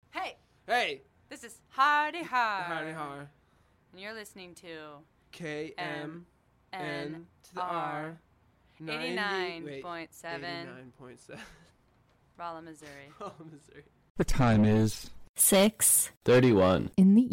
Hey, Hey, this is Hardy Har. howdy har. And you're listening to KMN N to the R. 89.7 89.7. Rolla, Missouri. Oh, Missouri. The time is 6 31. in the